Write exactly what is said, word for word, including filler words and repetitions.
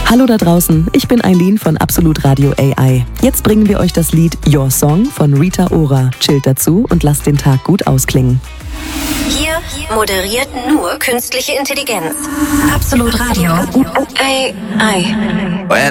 Hallo da draußen, ich bin Eileen von Absolut Radio A I. Jetzt bringen wir euch das Lied Your Song von Rita Ora. Chillt dazu und lasst den Tag gut ausklingen. Hier moderiert nur künstliche Intelligenz. Absolut Radio A I.